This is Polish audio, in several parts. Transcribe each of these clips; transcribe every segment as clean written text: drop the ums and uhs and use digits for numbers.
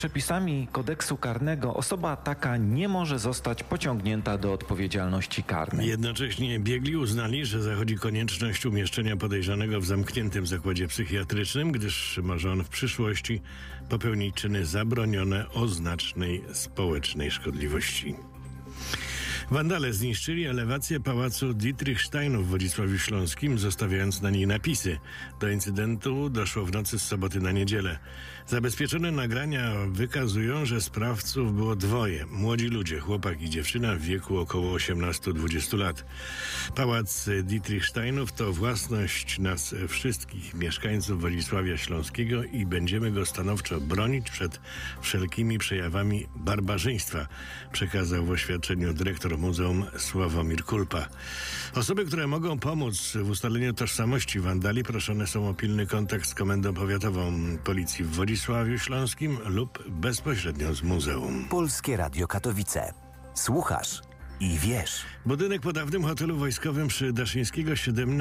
Przepisami kodeksu karnego osoba taka nie może zostać pociągnięta do odpowiedzialności karnej. Jednocześnie biegli uznali, że zachodzi konieczność umieszczenia podejrzanego w zamkniętym zakładzie psychiatrycznym, gdyż może on w przyszłości popełnić czyny zabronione o znacznej społecznej szkodliwości. Wandale zniszczyli elewację pałacu Dietrichsteinów w Wodzisławiu Śląskim, zostawiając na niej napisy. Do incydentu doszło w nocy z soboty na niedzielę. Zabezpieczone nagrania wykazują, że sprawców było dwoje. Młodzi ludzie, chłopak i dziewczyna w wieku około 18-20 lat. Pałac Dietrichsteinów to własność nas wszystkich mieszkańców Wodzisławia Śląskiego i będziemy go stanowczo bronić przed wszelkimi przejawami barbarzyństwa, przekazał w oświadczeniu dyrektor Muzeum Sławomir Kulpa. Osoby, które mogą pomóc w ustaleniu tożsamości wandali, proszone są o pilny kontakt z Komendą Powiatową Policji w Wodzisławiu Śląskim lub bezpośrednio z muzeum. Polskie Radio Katowice. Słuchasz i wiesz. Budynek po dawnym hotelu wojskowym przy Daszyńskiego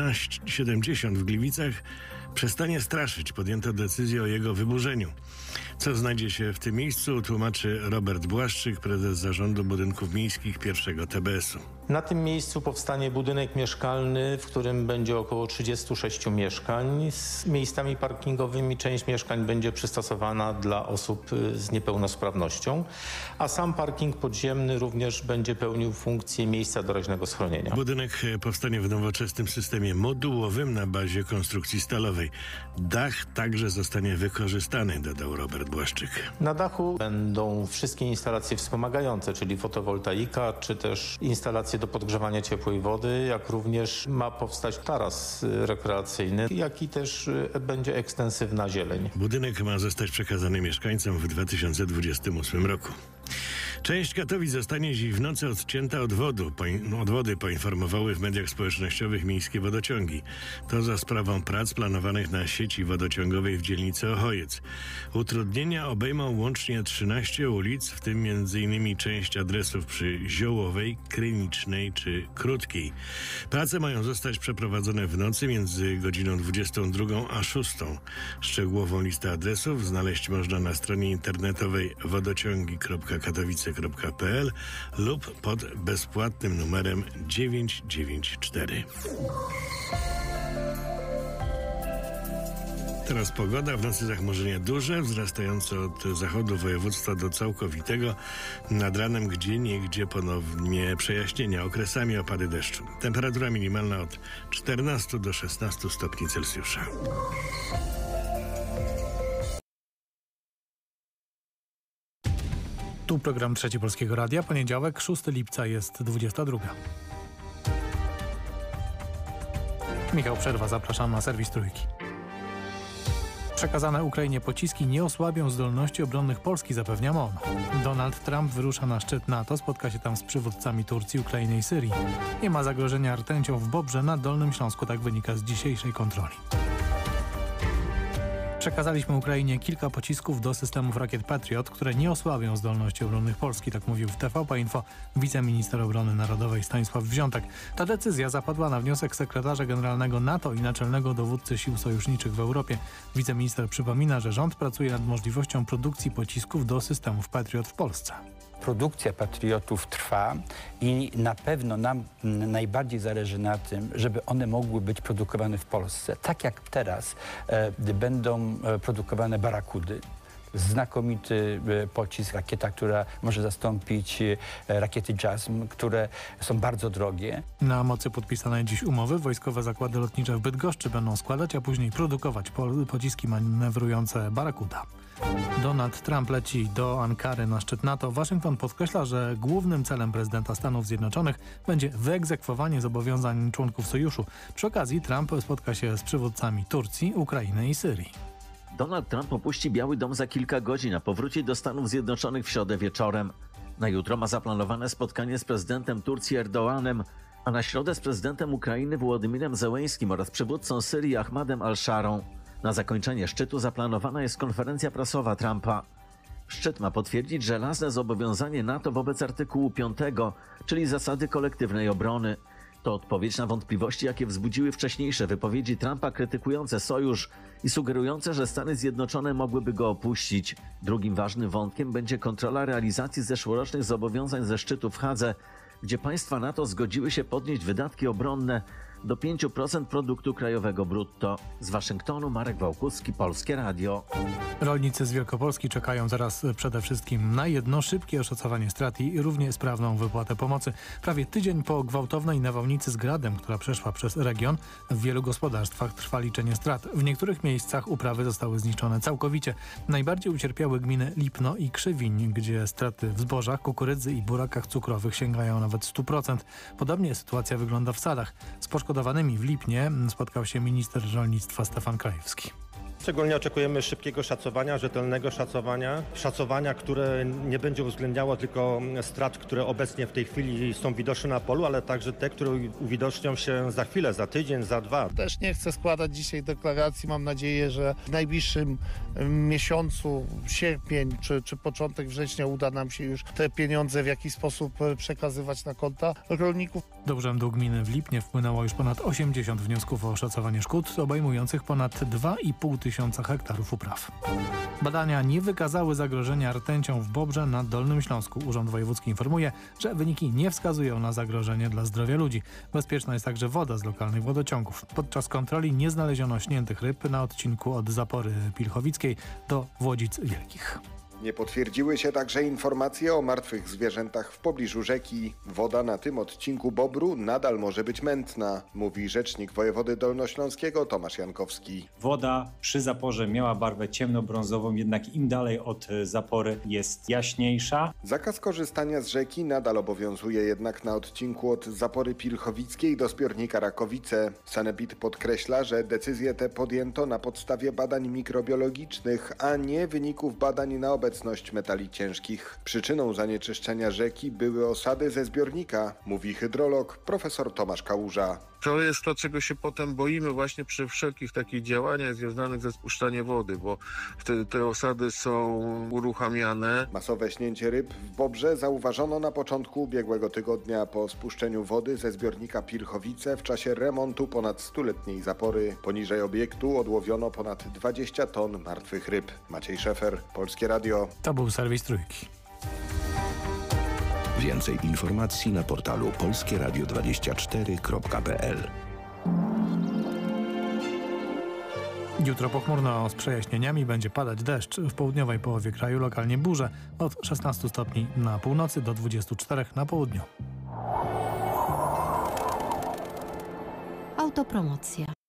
70 w Gliwicach przestanie straszyć. Podjęto decyzję o jego wyburzeniu. Co znajdzie się w tym miejscu, tłumaczy Robert Błaszczyk, prezes Zarządu Budynków Miejskich I TBS-u. Na tym miejscu powstanie budynek mieszkalny, w którym będzie około 36 mieszkań z miejscami parkingowymi. Część mieszkań będzie przystosowana dla osób z niepełnosprawnością, a sam parking podziemny również będzie pełnił funkcję miejsca doraźnego schronienia. Budynek powstanie w nowoczesnym systemie modułowym na bazie konstrukcji stalowej. Dach także zostanie wykorzystany, dodał Robert Błaszczyk. Na dachu będą wszystkie instalacje wspomagające, czyli fotowoltaika, czy też instalacje do podgrzewania ciepłej wody, jak również ma powstać taras rekreacyjny, jak i też będzie ekstensywna zieleń. Budynek ma zostać przekazany mieszkańcom w 2028 roku. Część Katowic zostanie dziś w nocy odcięta od wody, poinformowały w mediach społecznościowych miejskie wodociągi. To za sprawą prac planowanych na sieci wodociągowej w dzielnicy Ochojec. Utrudnienia obejmą łącznie 13 ulic, w tym m.in. część adresów przy Ziołowej, Krynicznej czy Krótkiej. Prace mają zostać przeprowadzone w nocy między godziną 22 a 6. Szczegółową listę adresów znaleźć można na stronie internetowej wodociągi.katowice.pl lub pod bezpłatnym numerem 994. Teraz pogoda, w nocy zachmurzenie duże, wzrastające od zachodu województwa do całkowitego. Nad ranem gdzieniegdzie ponownie przejaśnienia, okresami opady deszczu. Temperatura minimalna od 14 do 16 stopni Celsjusza. Tu program Trzeci Polskiego Radia, poniedziałek, 6 lipca, jest 22. Michał Przerwa, zapraszam na serwis Trójki. Przekazane Ukrainie pociski nie osłabią zdolności obronnych Polski, zapewnia MON. Donald Trump wyrusza na szczyt NATO, spotka się tam z przywódcami Turcji, Ukrainy i Syrii. Nie ma zagrożenia rtęcią w Bobrze na Dolnym Śląsku, tak wynika z dzisiejszej kontroli. Przekazaliśmy Ukrainie kilka pocisków do systemów rakiet Patriot, które nie osłabią zdolności obronnych Polski, tak mówił w TVP Info wiceminister obrony narodowej Stanisław Wziątek. Ta decyzja zapadła na wniosek sekretarza generalnego NATO i naczelnego dowódcy sił sojuszniczych w Europie. Wiceminister przypomina, że rząd pracuje nad możliwością produkcji pocisków do systemów Patriot w Polsce. Produkcja patriotów trwa i na pewno nam najbardziej zależy na tym, żeby one mogły być produkowane w Polsce. Tak jak teraz będą produkowane barakudy. Znakomity pocisk, rakieta, która może zastąpić rakiety JASM, które są bardzo drogie. Na mocy podpisanej dziś umowy wojskowe zakłady lotnicze w Bydgoszczy będą składać, a później produkować pociski manewrujące Barakuda. Donald Trump leci do Ankary na szczyt NATO. Waszyngton podkreśla, że głównym celem prezydenta Stanów Zjednoczonych będzie wyegzekwowanie zobowiązań członków sojuszu. Przy okazji Trump spotka się z przywódcami Turcji, Ukrainy i Syrii. Donald Trump opuści Biały Dom za kilka godzin, a powróci do Stanów Zjednoczonych w środę wieczorem. Na jutro ma zaplanowane spotkanie z prezydentem Turcji Erdoğanem, a na środę z prezydentem Ukrainy Wołodymirem Zełeńskim oraz przywódcą Syrii Ahmadem al-Szarą. Na zakończenie szczytu zaplanowana jest konferencja prasowa Trumpa. Szczyt ma potwierdzić żelazne zobowiązanie NATO wobec artykułu 5, czyli zasady kolektywnej obrony. To odpowiedź na wątpliwości, jakie wzbudziły wcześniejsze wypowiedzi Trumpa krytykujące sojusz i sugerujące, że Stany Zjednoczone mogłyby go opuścić. Drugim ważnym wątkiem będzie kontrola realizacji zeszłorocznych zobowiązań ze szczytu w Hadze, gdzie państwa NATO zgodziły się podnieść wydatki obronne do 5% produktu krajowego brutto. Z Waszyngtonu Marek Wałkuski, Polskie Radio. Rolnicy z Wielkopolski czekają teraz przede wszystkim na jedno szybkie oszacowanie strat i równie sprawną wypłatę pomocy. Prawie tydzień po gwałtownej nawałnicy z gradem, która przeszła przez region, w wielu gospodarstwach trwa liczenie strat. W niektórych miejscach uprawy zostały zniszczone całkowicie. Najbardziej ucierpiały gminy Lipno i Krzywiń, gdzie straty w zbożach, kukurydzy i burakach cukrowych sięgają nawet 100%. Podobnie sytuacja wygląda w sadach. Z poszkodowanymi w Lipnie spotkał się minister rolnictwa Stefan Krajewski. Szczególnie oczekujemy szybkiego szacowania, rzetelnego szacowania, które nie będzie uwzględniało tylko strat, które obecnie w tej chwili są widoczne na polu, ale także te, które uwidocznią się za chwilę, za tydzień, za 2. Też nie chcę składać dzisiaj deklaracji. Mam nadzieję, że w najbliższym miesiącu, sierpień czy początek września uda nam się już te pieniądze w jakiś sposób przekazywać na konta rolników. Do urzędu gminy w Lipnie wpłynęło już ponad 80 wniosków o oszacowanie szkód, obejmujących ponad 2,5 tysiąca hektarów upraw. Badania nie wykazały zagrożenia rtęcią w Bobrze na Dolnym Śląsku. Urząd Wojewódzki informuje, że wyniki nie wskazują na zagrożenie dla zdrowia ludzi. Bezpieczna jest także woda z lokalnych wodociągów. Podczas kontroli nie znaleziono śniętych ryb na odcinku od Zapory Pilchowickiej do Włodzic Wielkich. Nie potwierdziły się także informacje o martwych zwierzętach w pobliżu rzeki. Woda na tym odcinku Bobru nadal może być mętna, mówi rzecznik wojewody dolnośląskiego Tomasz Jankowski. Woda przy zaporze miała barwę ciemnobrązową, jednak im dalej od zapory jest jaśniejsza. Zakaz korzystania z rzeki nadal obowiązuje jednak na odcinku od Zapory Pilchowickiej do zbiornika Rakowice. Sanepid podkreśla, że decyzję tę podjęto na podstawie badań mikrobiologicznych, a nie wyników badań na obecność metali ciężkich. Przyczyną zanieczyszczenia rzeki były osady ze zbiornika, mówi hydrolog profesor Tomasz Kałuża. To jest to, czego się potem boimy właśnie przy wszelkich takich działaniach związanych ze spuszczaniem wody, bo wtedy te osady są uruchamiane. Masowe śnięcie ryb w Bobrze zauważono na początku ubiegłego tygodnia po spuszczeniu wody ze zbiornika Pilchowice w czasie remontu ponad 100-letniej zapory. Poniżej obiektu odłowiono ponad 20 ton martwych ryb. Maciej Szefer, Polskie Radio. To był serwis Trójki. Więcej informacji na portalu polskieradio24.pl. Jutro pochmurno z przejaśnieniami, będzie padać deszcz. W południowej połowie kraju lokalnie burze od 16 stopni na północy do 24 na południu. Autopromocja.